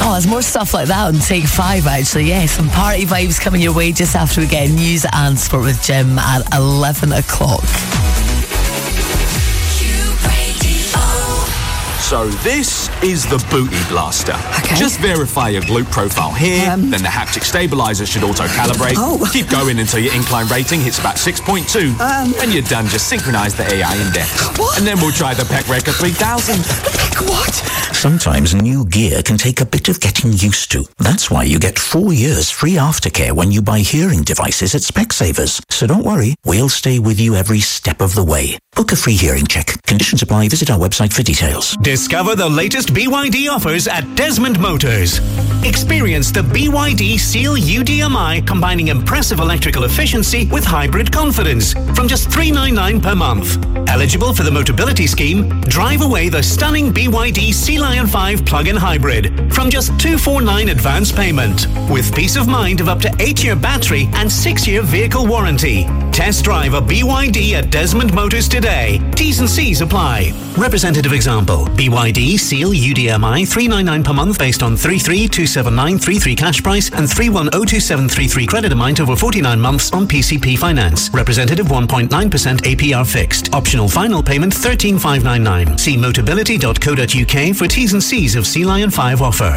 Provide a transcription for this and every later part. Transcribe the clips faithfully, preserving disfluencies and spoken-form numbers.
Oh, there's more stuff like that on Take Five, actually. Yeah, some party vibes coming your way just after we get news and sport with Jim at eleven o'clock. So this is the Booty Blaster. Okay. Just verify your glute profile here, Um. then the haptic stabilizer should auto-calibrate. Oh. Keep going until your incline rating hits about six point two. Um. When you're done, just synchronize the A I index. What? And then we'll try the Peck Record three thousand. What? Sometimes new gear can take a bit of getting used to. That's why you get four years free aftercare when you buy hearing devices at Specsavers. So don't worry, we'll stay with you every step of the way. Book a free hearing check. Conditions apply. Visit our website for details. Discover the latest B Y D offers at Desmond Motors. Experience the B Y D Seal U D M I, combining impressive electrical efficiency with hybrid confidence from just three hundred ninety-nine pounds per month. Eligible for the Motability Scheme, drive away the stunning B Y D Sea Lion five plug-in hybrid from just two hundred forty-nine pounds advance payment, with peace of mind of up to eight-year battery and six-year vehicle warranty. Test drive a B Y D at Desmond Motors today. T's and C's apply. Representative example, B Y D Seal U D M I three hundred ninety-nine pounds per month based on three three two seven nine three three cash price and three one zero two seven three three credit amount over forty-nine months on P C P finance. Representative one point nine percent A P R fixed. Optional final payment thirteen thousand five hundred ninety-nine. See motability dot co dot U K for T's and C's of Sea Lion five offer.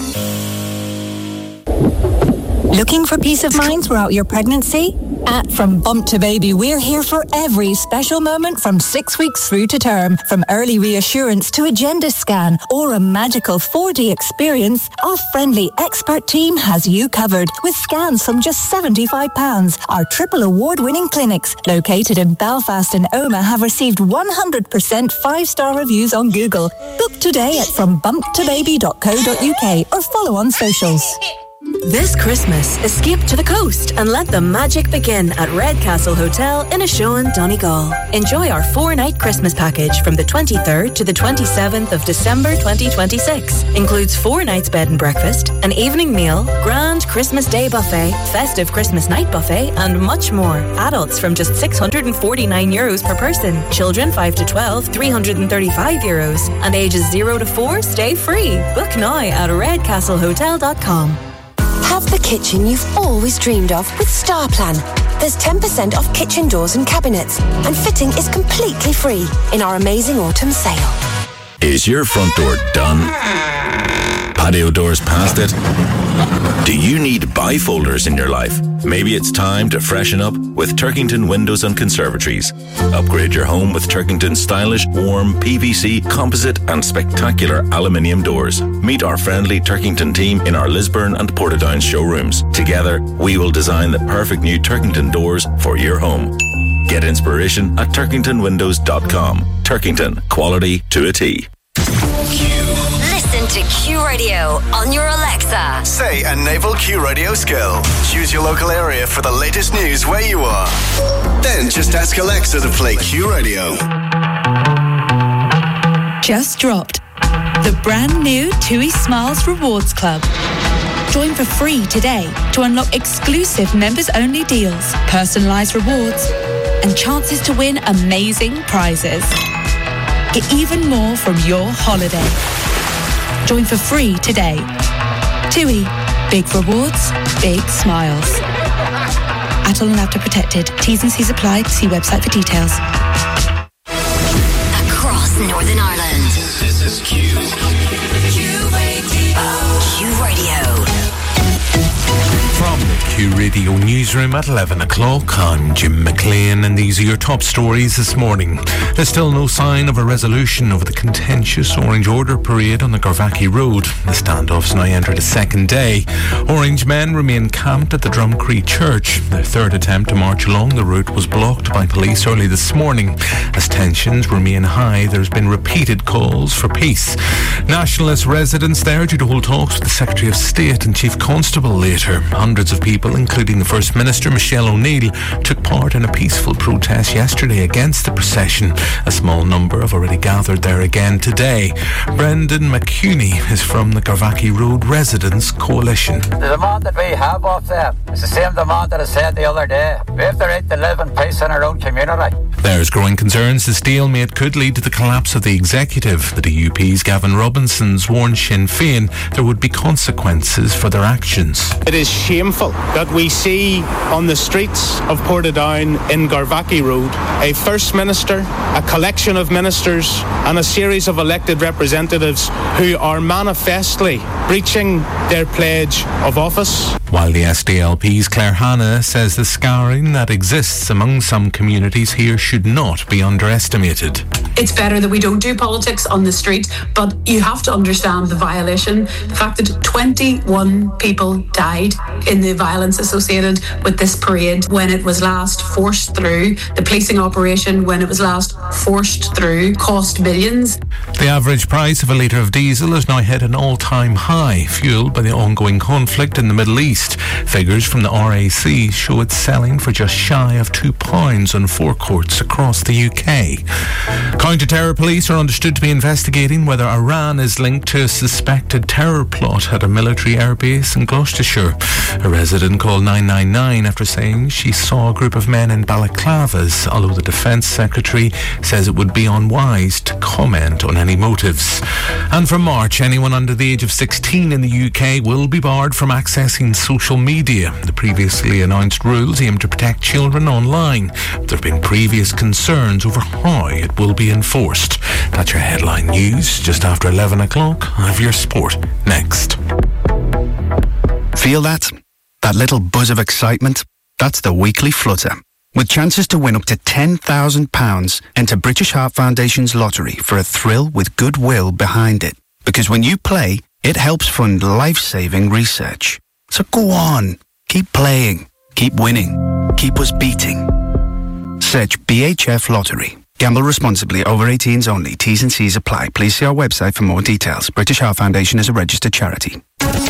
Looking for peace of mind throughout your pregnancy? At From Bump to Baby, we're here for every special moment from six weeks through to term. From early reassurance to a gender scan or a magical four D experience, our friendly expert team has you covered with scans from just seventy-five pounds. Our triple award-winning clinics, located in Belfast and Omagh, have received one hundred percent five-star reviews on Google. Book today at from bump to baby dot co dot U K or follow on socials. This Christmas, escape to the coast and let the magic begin at Redcastle Hotel in Ashoan, Donegal. Enjoy our four-night Christmas package from the twenty-third to the twenty-seventh of December twenty twenty-six. Includes four nights bed and breakfast, an evening meal, grand Christmas Day buffet, festive Christmas night buffet, and much more. Adults from just six hundred forty-nine euros per person. Children five to twelve, three hundred thirty-five euros. And ages zero to four stay free. Book now at redcastle hotel dot com. Have the kitchen you've always dreamed of with StarPlan. There's ten percent off kitchen doors and cabinets, and fitting is completely free in our amazing autumn sale. Is your front door done? Patio doors past it? Do you need bifolders in your life? Maybe it's time to freshen up with Turkington Windows and Conservatories. Upgrade your home with Turkington's stylish, warm, P V C, composite and spectacular aluminium doors. Meet our friendly Turkington team in our Lisburn and Portadown showrooms. Together, we will design the perfect new Turkington doors for your home. Get inspiration at turkington windows dot com. Turkington, quality to a T. Listen to Q Radio on your Alexa. Say a naval Q Radio skill. Choose your local area for the latest news where you are. Then just ask Alexa to play Q Radio. Just dropped the brand new TUI Smiles Rewards Club. Join for free today to unlock exclusive members-only deals, personalised rewards, and chances to win amazing prizes. Get even more from your holiday. Join for free today. TUI. Big rewards, big smiles. Adult and Laughter protected. T's and C's apply. See website for details. Across Northern Ireland. This is Q. Q Radio. Q Radio. From the Q Radio newsroom at eleven o'clock, I'm Jim McLean, and these are your top stories this morning. There's still no sign of a resolution over the contentious Orange Order parade on the Garvaki Road. The standoffs now entered a second day. Orange men remain camped at the Drumcree Church. Their third attempt to march along the route was blocked by police early this morning. As tensions remain high, there's been repeated calls for peace. Nationalist residents there due to hold talks with the Secretary of State and Chief Constable later. Hundreds of people people, including the First Minister Michelle O'Neill, took part in a peaceful protest yesterday against the procession. A small number have already gathered there again today. Brendan McCuney is from the Garvaki Road Residents Coalition. The demand that we have of them is the same demand that I said the other day. We have the right to live in peace in our own community. There's growing concerns the stalemate could lead to the collapse of the executive. The D U P's Gavin Robinson's warned Sinn Féin there would be consequences for their actions. It is shameful that we see on the streets of Portadown in Garvaki Road a First Minister, a collection of ministers and a series of elected representatives who are manifestly breaching their pledge of office. While the S D L P's Claire Hanna says the scarring that exists among some communities here should not be underestimated. It's better that we don't do politics on the street, but you have to understand the violation. The fact that twenty-one people died in the violence associated with this parade when it was last forced through, the policing operation when it was last forced through, cost millions. The average price of a litre of diesel has now hit an all-time high, fuelled by the ongoing conflict in the Middle East. Figures from the R A C show it selling for just shy of two pounds on forecourts across the U K. Counter-terror police are understood to be investigating whether Iran is linked to a suspected terror plot at a military airbase in Gloucestershire. A resident called nine nine nine after saying she saw a group of men in balaclavas, although the Defence Secretary says it would be unwise to comment on any motives. And from March, anyone under the age of sixteen in the U K will be barred from accessing social media. The previously announced rules aim to protect children online. There have been previous concerns over how it will be enforced. That's your headline news. Just after eleven o'clock, I have your sport next. Feel that? That little buzz of excitement? That's the weekly flutter. With chances to win up to ten thousand pounds, enter British Heart Foundation's lottery for a thrill with goodwill behind it. Because when you play, it helps fund life-saving research. So go on, keep playing, keep winning, keep us beating. Search B H F Lottery. Gamble responsibly. Over eighteens only. T's and C's apply. Please see our website for more details. British Heart Foundation is a registered charity.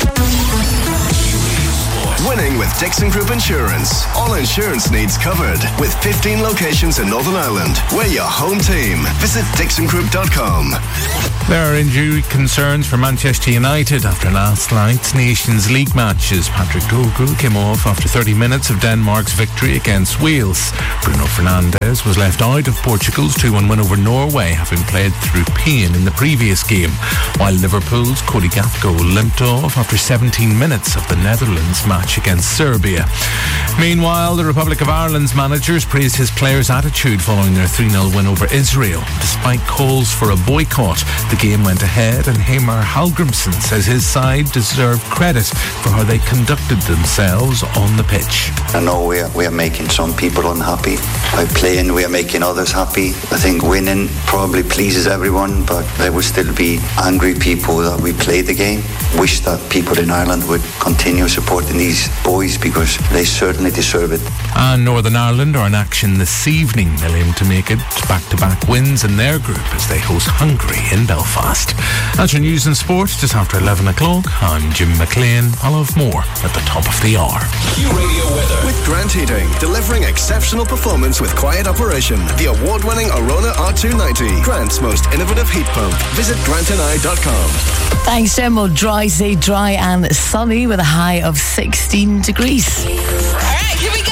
Winning with Dixon Group Insurance. All insurance needs covered. With fifteen locations in Northern Ireland. We're your home team. Visit dixon group dot com. There are injury concerns for Manchester United after last night's Nations League matches. Patrick Dogu came off after thirty minutes of Denmark's victory against Wales. Bruno Fernandes was left out of Portugal's two one win over Norway, having played through pain in the previous game, while Liverpool's Cody Gakpo limped off after seventeen minutes of the Netherlands match against Serbia. Meanwhile, the Republic of Ireland's managers praised his players' attitude following their three nil win over Israel. Despite calls for a boycott, the game went ahead, and Heimir Hallgrímsson says his side deserve credit for how they conducted themselves on the pitch. I know we are, we are making some people unhappy. By playing, we are making others happy. I think winning probably pleases everyone, but there will still be angry people that we played the game. Wish that people in Ireland would continue supporting these boys because they certainly deserve it. And Northern Ireland are in action this evening. They'll aim to make it back-to-back wins in their group as they host Hungary in Belfast. That's your news and sport just after eleven o'clock. I'm Jim McLean. I'll have more at the top of the hour. Radio weather. With Grant Heating, delivering exceptional performance with quiet operation. The award-winning Arona R two ninety, Grant's most innovative heat pump. Visit grant and I dot com. Thanks, Jim. Well, dry, say dry and sunny with a high of sixteen degrees.